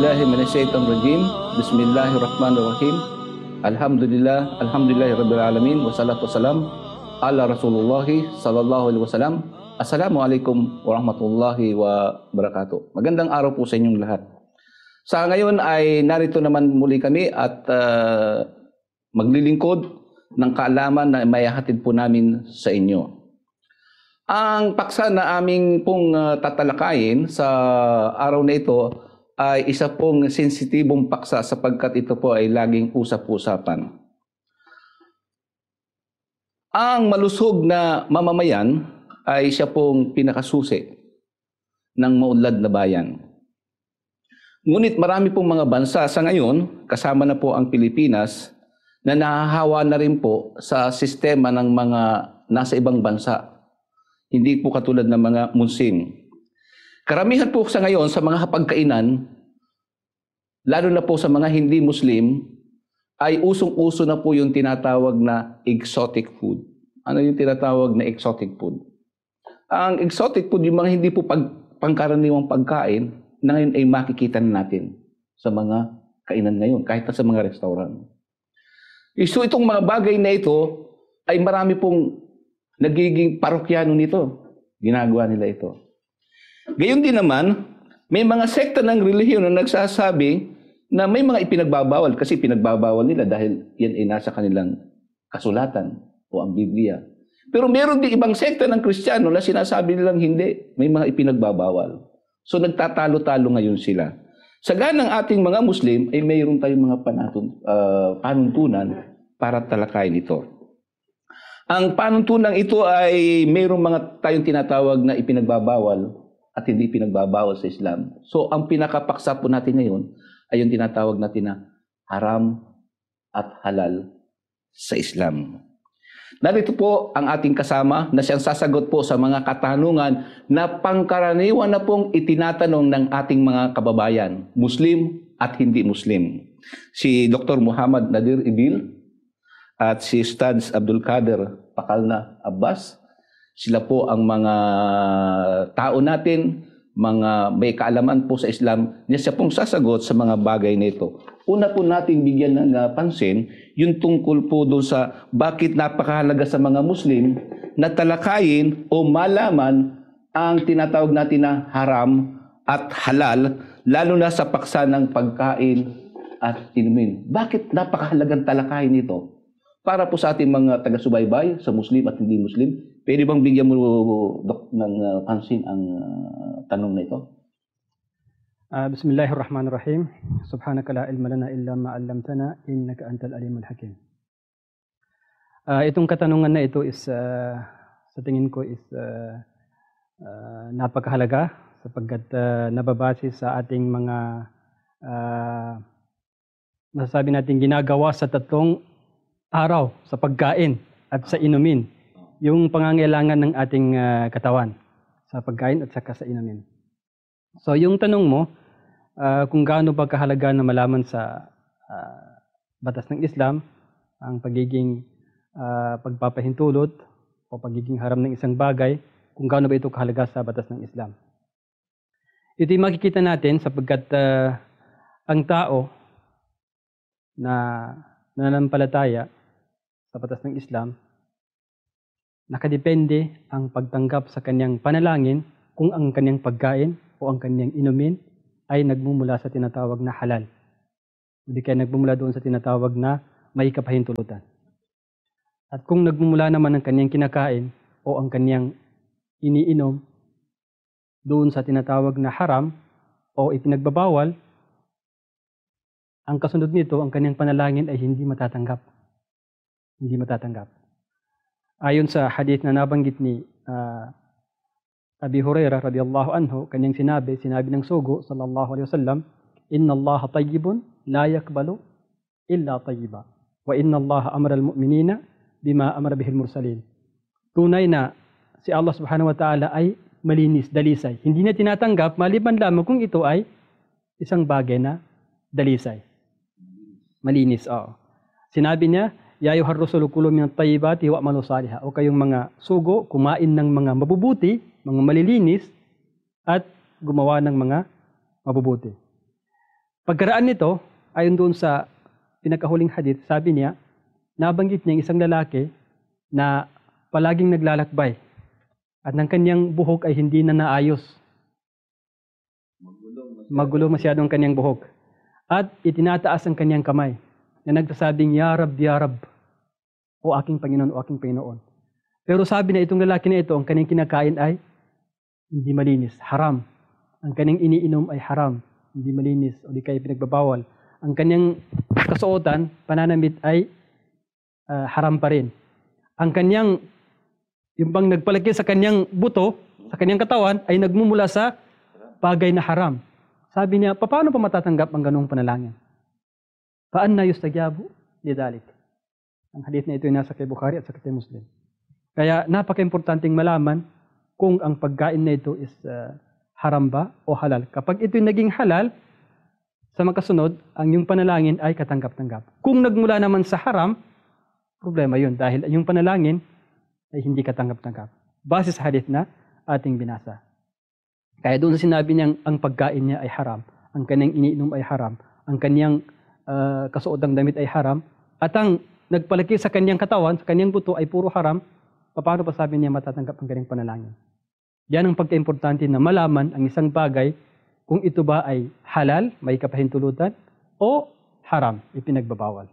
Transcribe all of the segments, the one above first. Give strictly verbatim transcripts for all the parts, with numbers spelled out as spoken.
Billahi minasyaitonir rajim. Bismillahirrahmanirrahim. Alhamdulillah, alhamdulillahi rabbil alamin wassalatu wassalam ala Rasulullah sallallahu alaihi wasallam. Assalamualaikum warahmatullahi wabarakatuh. Magandang araw po sa inyong lahat. Sa ngayon ay narito naman muli kami at uh, maglilingkod ng kaalaman na maihahatid po namin sa inyo. Ang paksa na aming pong uh, tatalakayin sa araw na ito ay isa pong sensitibong paksa sapagkat ito po ay laging usap-usapan. Ang malusog na mamamayan ay siya pong pinakasusi ng maunlad na bayan. Ngunit marami pong mga bansa sa ngayon, kasama na po ang Pilipinas, na nahahawa na rin po sa sistema ng mga nasa ibang bansa. Hindi po katulad ng mga Muslim. Karamihan po sa ngayon sa mga hapagkainan, lalo na po sa mga hindi Muslim, ay usong-uso na po yung tinatawag na exotic food. Ano yung tinatawag na exotic food? Ang exotic food, yung mga hindi po pag, pangkaraniwang pagkain, na ngayon ay makikita na natin sa mga kainan ngayon, kahit sa mga restaurant. So itong mga bagay na ito, ay marami pong nagiging parokyano nito. Ginagawa nila ito. Gayon din naman, may mga sekta ng relihiyon na nagsasabi na may mga ipinagbabawal kasi pinagbabawal nila dahil yan ay nasa kanilang kasulatan o ang Biblia. Pero meron din ibang sekta ng Kristiyano na sinasabi nilang hindi, may mga ipinagbabawal. So nagtatalo-talo ngayon sila. Sa ganang ating mga Muslim ay mayroon tayong mga panatun, uh, panuntunan para talakayin ito. Ang panuntunan ito ay mayroong mga tayong tinatawag na ipinagbabawal at hindi pinagbabawal sa Islam. So, ang pinakapaksa po natin ngayon ay yung tinatawag natin na haram at halal sa Islam. Narito po ang ating kasama na siyang sasagot po sa mga katanungan na pangkaraniwan na pong itinatanong ng ating mga kababayan, Muslim at hindi Muslim. Si Doctor Muhammad Nadir Ibil at si Ustadz Abdul Kader Pakalna Abbas. Sila po ang mga tao natin, mga may kaalaman po sa Islam, niya siya pong sasagot sa mga bagay nito. Una po natin bigyan ng uh, pansin, yung tungkol po doon sa bakit napakahalaga sa mga Muslim na talakayin o malaman ang tinatawag natin na haram at halal, lalo na sa paksa ng pagkain at inumin. Bakit napakahalagang talakayin ito? Para po sa ating mga taga-subaybay, sa Muslim at hindi Muslim, pwede bang bigyan mo, Dok, ng uh, pansin ang uh, tanong na ito? Uh, Bismillahirrahmanirrahim. Subhanaka la ilma lana illa ma 'allamtana innaka antal alimul hakim. Uh, itong katanungan na ito is uh, sa tingin ko is uh, uh, napakahalaga sapagkat uh, nababase sa ating mga uh, masasabi natin ginagawa sa tatlong araw sa pagkain at sa inumin, yung pangangailangan ng ating uh, katawan sa pagkain at saka sa inumin. So yung tanong mo, uh, kung gaano ba kahalaga na malaman sa uh, batas ng Islam ang pagiging uh, pagpapahintulot o pagiging haram ng isang bagay, kung gaano ba ito kahalaga sa batas ng Islam. Ito'y makikita natin sapagkat uh, ang tao na nananampalataya sa batas ng Islam, nakadepende ang pagtanggap sa kanyang panalangin kung ang kanyang pagkain o ang kanyang inumin ay nagmumula sa tinatawag na halal. Hindi kaya nagmumula doon sa tinatawag na may kapahintulutan. At kung nagmumula naman ang kanyang kinakain o ang kanyang iniinom doon sa tinatawag na haram o ipinagbabawal, ang kasunod nito, ang kanyang panalangin ay hindi matatanggap. Hindi matatanggap. Ayon sa hadith na nabanggit ni uh, Abi Hurairah radhiyallahu anhu, kanyang sinabi, sinabi ng sugo sallallahu alaihi wasallam, "Inna Allaha tayyibun la yakbalu illa tayyiba. Wa inna Allaha amara al-mu'minina bima amara bihil mursalin." Tunay na si Allah subhanahu wa ta'ala ay malinis, dalisay. Hindi niya tinatanggap maliban lamang kung ito ay isang bagay na dalisay. Malinis, oo. Sinabi niya, "Ya ayyuhar rusulu kulu minat tayyibati wa'malu salihah." O kayong mga sugo, kumain ng mga mabubuti, mga malilinis, at gumawa ng mga mabubuti. Pagkaraan nito, ayon doon sa pinakahuling hadith, sabi niya, nabanggit niya isang lalaki na palaging naglalakbay at ng kanyang buhok ay hindi na naayos. Magulo masyado ang kanyang buhok. At itinataas ang kanyang kamay na nagsasabing, Ya Rab, Ya Rab, o aking Panginoon, o aking Panginoon. Pero sabi na itong lalaki na ito, ang kanyang kinakain ay hindi malinis, haram. Ang kanyang iniinom ay haram, hindi malinis, o di kaya pinagbabawal. Ang kanyang kasuotan, pananamit ay uh, haram pa rin. Ang kanyang, yung bang nagpalaki sa kanyang buto, sa kanyang katawan, ay nagmumula sa bagay na haram. Sabi niya, paano pa matatanggap ang ganung panalangin? Paan na yustagyabu? Lidalik. Ang hadith na ito ay nasa kay Bukhari at sa kay Muslim. Kaya napaka-importanting malaman kung ang pagkain na ito is uh, haram ba o halal. Kapag ito'y naging halal, sa makasunod, ang yung panalangin ay katanggap-tanggap. Kung nagmula naman sa haram, problema yun dahil yung panalangin ay hindi katanggap-tanggap. Base sa hadith na ating binasa. Kaya doon sa sinabi niyang ang pagkain niya ay haram, ang kanyang iniinom ay haram, ang kanyang uh, kasuodang damit ay haram, at ang nagpalaki sa kanyang katawan, sa kanyang buto ay puro haram, paano pa sabi niya matatanggap ang kanyang panalangin? Yan ang pagkaimportante na malaman ang isang bagay kung ito ba ay halal, may kapahintulutan, o haram, ipinagbabawal.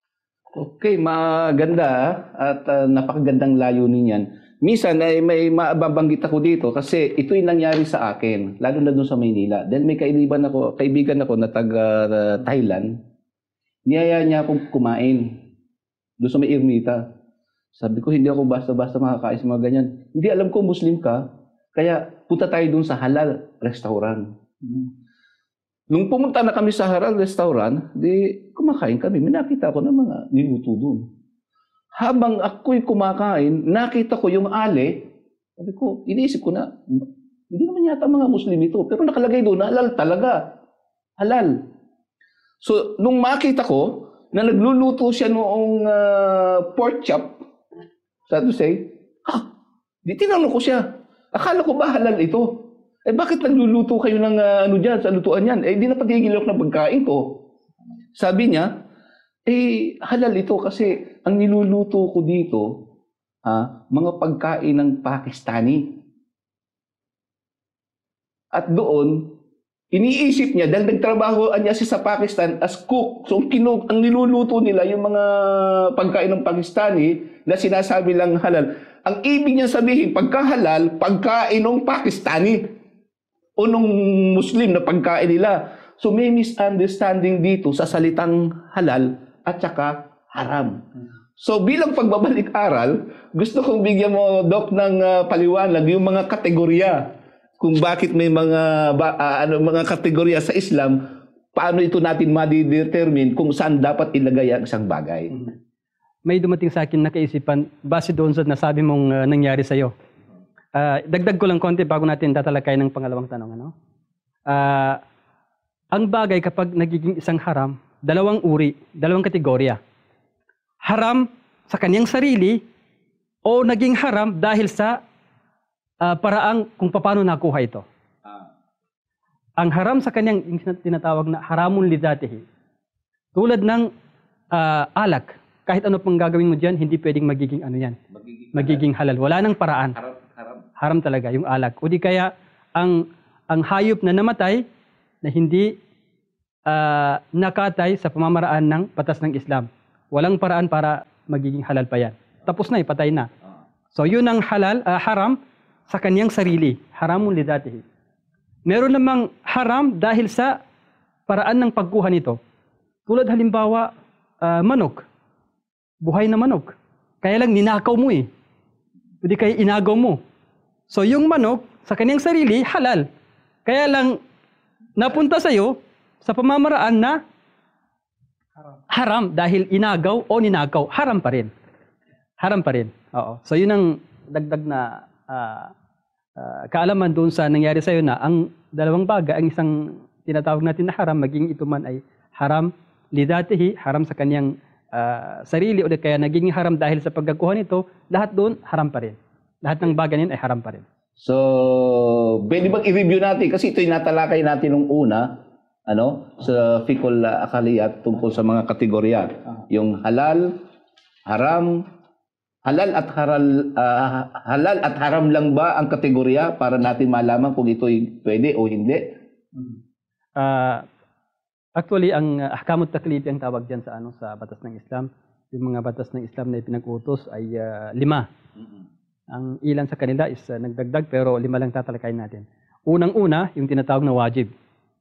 Okay, maganda at uh, napakagandang layunin yan. Minsan ay may mababanggit ako dito kasi ito'y nangyari sa akin, lalo na doon sa Maynila. Then may kaibigan ako, kaibigan ako na taga uh, Thailand. Niyaya niya akong kumain doon sa may ermita. Sabi ko, hindi ako basta-basta makakain sa mga ganyan. Hindi, alam ko Muslim ka, kaya punta tayo doon sa halal restaurant. Hmm. Nung pumunta na kami sa halal restaurant, di kumakain kami. May nakita ko ng mga niluto doon. Habang ako'y kumakain, nakita ko yung ale. Sabi ko, iniisip ko na, hindi naman yata mga Muslim ito. Pero nakalagay doon, halal talaga. Halal. So, nung makita ko, na nagluluto siya noong uh, pork chop, sad to say, ha, di tinanong ko siya. Akala ko ba halal ito? Eh bakit nagluluto kayo ng uh, ano dyan, sa lutuan yan? Eh di na patigilok na pagkain ko. Sabi niya, eh halal ito kasi ang niluluto ko dito, ah, mga pagkain ng Pakistani. At doon, iniisip niya, dahil nagtrabaho niya siya sa Pakistan as cook. So, ang, kinug, ang niluluto nila, yung mga pagkain ng Pakistani na sinasabi lang halal. Ang ibig niya sabihin, pagka-halal, pagkain ng Pakistani o nung Muslim na pagkain nila. So, may misunderstanding dito sa salitang halal at saka haram. So, bilang pagbabalik-aral, gusto kong bigyan mo, Doc, ng uh, paliwanag yung mga kategorya kung bakit may mga ba, uh, ano mga kategorya sa Islam, paano ito natin ma-determine kung saan dapat ilagay ang isang bagay. May dumating sa akin na kaisipan base doon sa nasabi mong uh, nangyari sa iyo. Uh, dagdag ko lang konti bago natin tatalakay ng pangalawang tanong, ano? Uh, ang bagay kapag nagiging isang haram, dalawang uri, dalawang kategorya. Haram sa kanyang sarili o naging haram dahil sa Uh, paraang kung paano nakuha ito. Ah. Ang haram sa kanyang tinatawag na haramun lidatihi. Tulad ng uh, alak. Kahit ano pang gagawin mo dyan, hindi pwedeng magiging ano yan. Magiging, magiging halal. Wala nang paraan. Haram, haram. Haram talaga yung alak. O di kaya ang, ang hayop na namatay na hindi uh, nakatay sa pamamaraan ng batas ng Islam. Walang paraan para magiging halal pa yan. Tapos na, ipatay na. So yun ang halal, uh, haram sa kanyang sarili, haramun lidatihi. Meron namang haram dahil sa paraan ng pagkuha nito. Tulad halimbawa, uh, manok. Buhay na manok. Kaya lang ninakaw mo eh. Hindi kaya inagaw mo. So yung manok, sa kanyang sarili, halal. Kaya lang, napunta sa iyo sa pamamaraan na haram, haram dahil inagaw o ninakaw. Haram pa rin. Haram pa rin. Oo. So yun ang dagdag na uh, Uh, kaalaman doon sa nangyari sa iyo na ang dalawang bagay, ang isang tinatawag natin na haram, maging ito man ay haram lidatihi, haram sa kanyang uh, sarili o kaya naging haram dahil sa pagkakuha nito, lahat doon haram pa rin. Lahat ng bagay niyan ay haram pa rin. So, pwede bang i-review natin? Kasi ito yung natalakay natin nung una. ano sa Fiqhul Aqliyat tungkol sa mga kategorya. Yung halal, haram, halal at haral ah, halal at haram lang ba ang kategorya para natin malaman kung ito'y pwede o hindi? Ah, actually, ang uh, ahkamut taklifi ang tawag diyan sa ano sa batas ng Islam. Yung mga batas ng Islam na ipinag-utos ay ah, lima. Ang ilan sa kanila is uh, nagdagdag pero lima lang tatalakayin natin. Unang-una, yung tinatawag na wajib.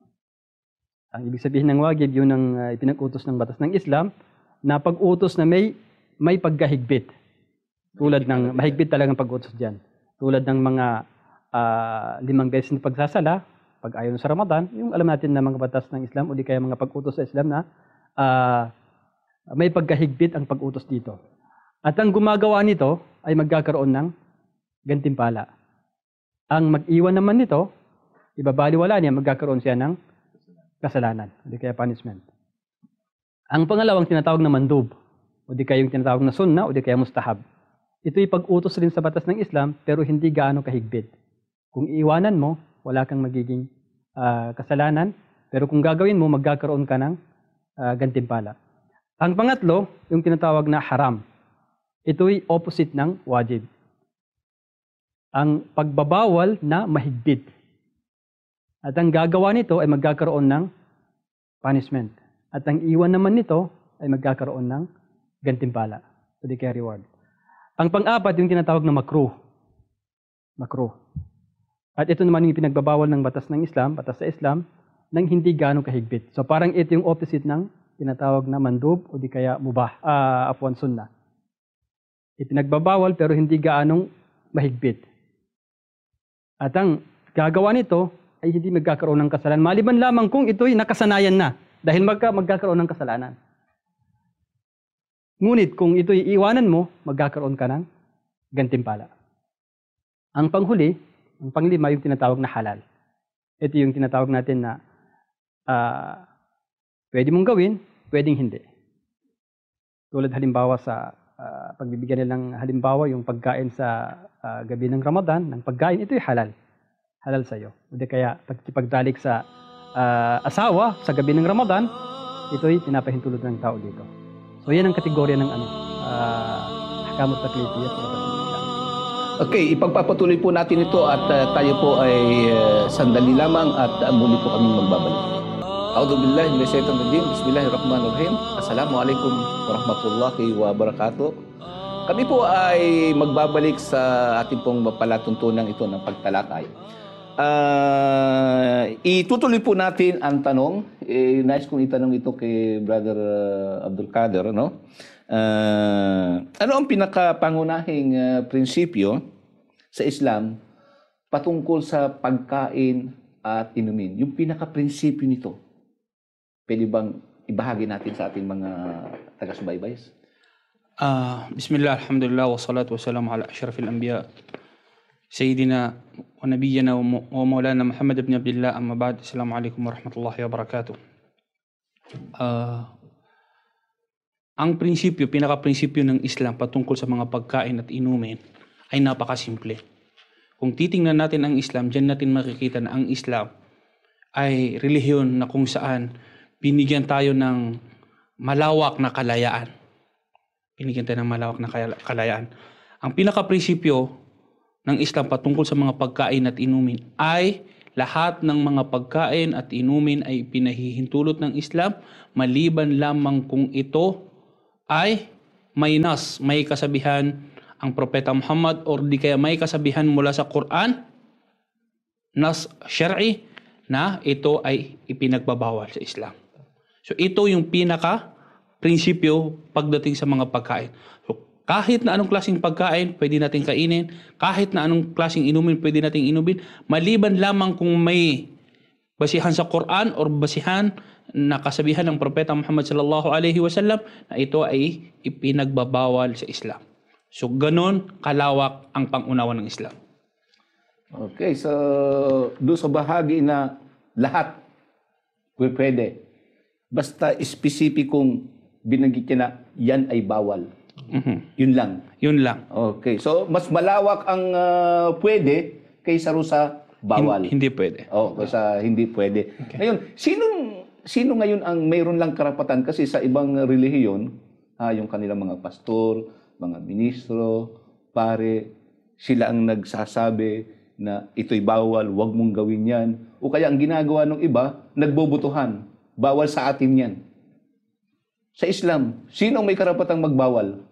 Ang ibig sabihin ng wajib, yun ang uh, ipinag-utos ng batas ng Islam na pag-utos na may may pagkahigpit. Tulad ng mahigpit talagang pag-utos diyan. Tulad ng mga uh, limang beses na pagsasala, pag ayaw sa Ramadan, yung alam natin na mga batas ng Islam o di kaya mga pag-utos sa Islam na uh, may pagkahigpit ang pag-utos dito. At ang gumagawa nito ay magkakaroon ng gantimpala. Ang mag-iwan naman nito, ibabaliwala niya, magkakaroon siya ng kasalanan, o di kaya punishment. Ang pangalawang tinatawag na mandub, o di kaya yung tinatawag na sunnah, o di kaya mustahab. Ito'y pag-utos rin sa batas ng Islam, pero hindi gaano kahigpit. Kung iiwanan mo, wala kang magiging uh, kasalanan, pero kung gagawin mo, magkakaroon ka ng uh, gantimpala. Ang pangatlo, yung tinatawag na haram. Ito'y opposite ng wajib. Ang pagbabawal na mahigpit. At ang gagawa nito ay magkakaroon ng punishment. At ang iwan naman nito ay magkakaroon ng gantimpala. O di kaya reward. Ang pang-apat, yung tinatawag na makruh. Makruh. At ito naman yung pinagbabawal ng batas ng Islam, batas sa Islam, nang hindi gaano kahigpit. So parang ito yung opposite ng tinatawag na mandub o di kaya mubah, uh, afwan sunnah. Ipinagbabawal pero hindi gaanong mahigpit. At ang gagawa nito ay hindi magkakaroon ng kasalanan. Maliban lamang kung ito'y nakasanayan na dahil magka, magkakaroon ng kasalanan. Ngunit kung ito'y iwanan mo, magkakaroon ka ng gantimpala. Ang panghuli, ang panglima, yung tinatawag na halal. Ito yung tinatawag natin na uh, pwede mong gawin, pwedeng hindi. Tulad halimbawa sa uh, pagbibigyan nilang halimbawa yung pagkain sa uh, gabi ng Ramadan, ng pagkain, ito'y halal. Halal sa'yo. O di kaya pagkipagdalik sa uh, asawa sa gabi ng Ramadan, ito'y pinapahintulot ng tao dito. So yan ang kategorya ng ano, uh, ahkamut taklifiyya sa batas ng Islam. Okay, ipagpapatuloy po natin ito at uh, tayo po ay uh, sandali lamang at uh, muli po kaming magbabalik. A'udzubillahi minasyaitonir rajim. Bismillahirrahmanirrahim. Assalamualaikum warahmatullahi wabarakatuh. Kami po ay magbabalik sa ating pong palatuntunan ito ng pagtalakay. Uh, itutuloy po natin ang tanong. Eh, nice kong itanong ito kay Brother uh, Abdul Kader, no? Uh, ano ang pinakapangunahing uh, prinsipyo sa Islam patungkol sa pagkain at inumin? Yung pinaka-prinsipyo nito, pwede bang ibahagi natin sa ating mga taga-subaybays? Uh, Bismillah, alhamdulillah, wa salatu wa salam ala ashrafil anbiya Sayyidina wa nabiyyina wa maulana Muhammad ibn Abdullah, amma ba'd. Assalamualaikum warahmatullahi wabarakatuh. Uh, ang prinsipyo, pinaka-prinsipyo ng Islam patungkol sa mga pagkain at inumin ay napakasimple. Kung titingnan natin ang Islam, dyan natin makikita na ang Islam ay relihiyon na kung saan binigyan tayo ng malawak na kalayaan. Binigyan tayo ng malawak na kalayaan. Ang pinaka-prinsipyo ng Islam patungkol sa mga pagkain at inumin ay lahat ng mga pagkain at inumin ay pinahihintulot ng Islam maliban lamang kung ito ay may nas, may kasabihan ang Propeta Muhammad o di kaya may kasabihan mula sa Quran, nas syar'i na ito ay ipinagbabawal sa Islam. So ito yung pinaka prinsipyo pagdating sa mga pagkain. So kahit na anong klaseng pagkain pwede natin kainin, kahit na anong klaseng inumin pwede natin inumin, maliban lamang kung may basihan sa Quran o basihan na kasabihan ng Propeta Muhammad sallallahu alaihi wasallam na ito ay ipinagbabawal sa Islam. So ganon kalawak ang pangunawa ng Islam. Okay, so doon sa bahagi na lahat pwede, basta espesipikong binanggit na yan ay bawal. Mm-hmm. Yun lang. Yun lang. Okay, so mas malawak ang uh, pwede kaysa sa bawal. Hin- hindi pwede. Oh, sa hindi pwede. Ngayon, sinong sino ngayon ang mayroon lang karapatan kasi sa ibang relihiyon, ha, yung kanilang mga pastor, mga ministro, pare, sila ang nagsasabi na ito'y bawal, huwag mong gawin yan. O kaya ang ginagawa ng iba, nagbobotohan. Bawal sa atin yan. Sa Islam, sino ang may karapatang magbawal?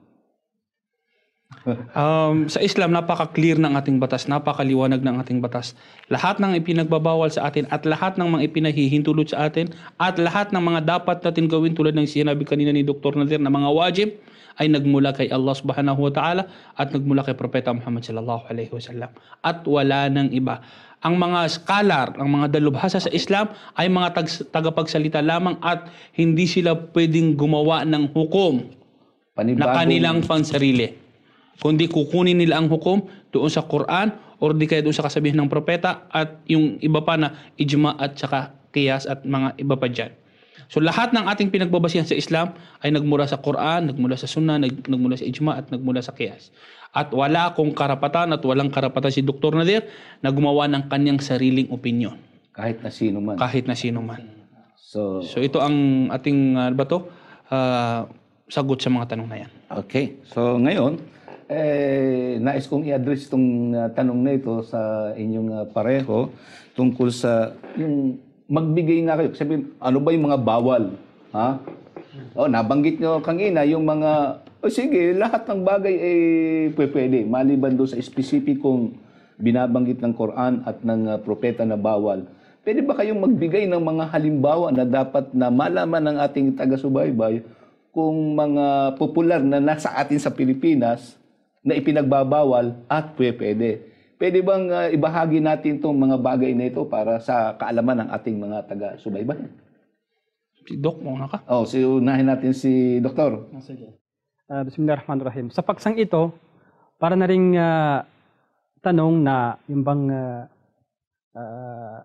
Um, sa Islam, napaka-clear ng ating batas, napakaliwanag ng ating batas. Lahat ng ipinagbabawal sa atin at lahat ng mga ipinahihintulot sa atin at lahat ng mga dapat natin gawin tulad ng sinabi kanina ni Doktor Nadir na mga wajib ay nagmula kay Allah subhanahu wa ta'ala at nagmula kay Propeta Muhammad sallallahu alaihi wasallam. At wala nang iba. Ang mga scholar, ang mga dalubhasa sa Islam ay mga tag- tagapagsalita lamang at hindi sila pwedeng gumawa ng hukom na kanilang pansarili. Kundi kukunin nila ang hukom doon sa Quran o di kaya doon sa kasabihan ng propeta at yung iba pa na ijma at saka qiyas at mga iba pa dyan. So lahat ng ating pinagbabasihan sa Islam ay nagmula sa Quran, nagmula sa Sunnah, nag, nagmula sa ijma at nagmula sa qiyas. At wala akong karapatan at walang karapatan si Doktor Nadir na gumawa ng kanyang sariling opinion. Kahit na sino man. Kahit na sino man. So, So ito ang ating uh, ba to? Uh, sagot sa mga tanong na yan. okay. So ngayon, eh, nais kong i-address itong uh, tanong na ito sa inyong uh, pareho tungkol sa yung magbigay nga kayo. Sabihin, ano ba yung mga bawal? Ha? Oh, nabanggit nyo kanina yung mga, oh, sige, lahat ng bagay ay eh, pwede. Maliban doon sa espesipikong binabanggit ng Quran at ng uh, propeta na bawal. Pwede ba kayong magbigay ng mga halimbawa na dapat na malaman ng ating taga-subaybay kung mga popular na nasa atin sa Pilipinas na ipinagbabawal at pwede. Pwede bang uh, ibahagi natin itong mga bagay na ito para sa kaalaman ng ating mga taga-subaybay? Si Doc, muna ka. Oh, so unahin natin si Doktor. Sige. Uh, Bismillahirrahmanirrahim. Sa paksang ito, para na ring uh, tanong na yung bang uh, uh,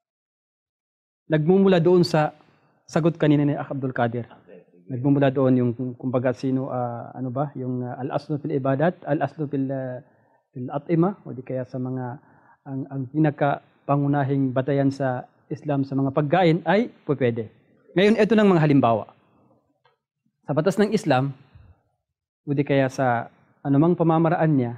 nagmumula doon sa sagot kanina ni Akh Abdul Qadir. Nagmumula doon yung kumbaga sino uh, ano ba yung uh, al-aslu fil ibadat, al-aslu fil uh, fil at'ima o di kaya sa mga ang, ang pinaka pangunahing batayan sa Islam sa mga pagkain ay pwede. Ngayon ito ng mga halimbawa. Sa batas ng Islam o di kaya sa anumang pamamaraan niya,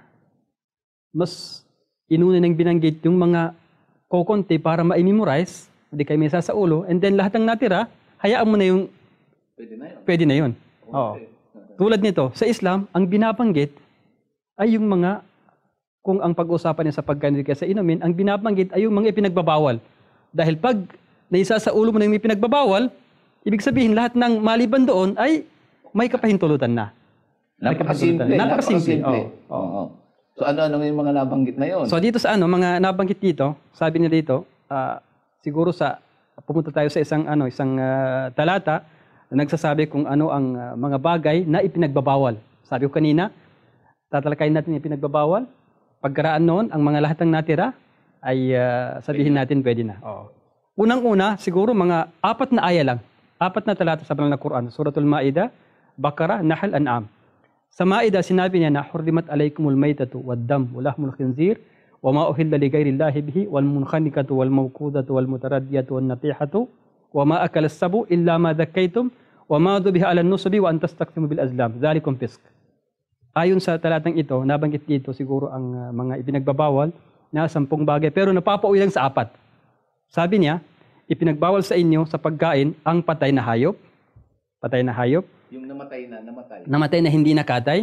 mas inuna nang binanggit yung mga kokonti para ma-memorize, o di kaya may sa ulo, and then lahat ng natira, hayaan mo na yung Pwede na yun. Pwede na yun. Oo. Tulad nito, sa Islam, ang binabanggit ay yung mga, kung ang pag-usapan niya sa pagkain kaya sa inumin, ang binabanggit ay yung mga ipinagbabawal. Dahil pag naisa sa ulo mo na yung ipinagbabawal, ibig sabihin lahat ng maliban doon ay may kapahintulutan na. Napakasimple. Napakasimple. Napakasimple. Oo. Oo. So ano-ano yung mga nabanggit na yun? So dito sa ano, mga nabanggit dito, sabi niya dito, uh, siguro sa, pumunta tayo sa isang, ano, isang uh, talata, nagsasabi kung ano ang uh, mga bagay na ipinagbabawal. Sabi ko kanina, tatalakayin natin yung ipinagbabawal. Pagkaraan noon, ang mga lahat ng natira ay uh, sabihin natin pwede na. Oo. Unang-una, siguro mga apat na aya lang. Apat na talata sa banal na Quran. Suratul Ma'idah, Baqarah, Nahl, An'am. Sa Ma'idah, sinabi niya na, Hurrimat alaykumul maytatu waddam walahmul khinzir wa ma uhilla li ghairillahi bihi wal munkhaniqatu wal mawqudatu wal mutaraddiyatu wan natihatu wa ma akala as-sabu illa ma dhakkaytum wa ma dhubiha 'ala an-nusubi wa an tastaqsimu bil azlam dhalikum fisq. Ayon sa talatang ito, nabanggit dito siguro ang uh, mga ipinagbabawal na sampung bagay pero napapauwi lang sa apat. Sabi niya, ipinagbawal sa inyo sa pagkain ang patay na hayop, patay na hayop, Yung namatay na, namatay. namatay na hindi nakatay,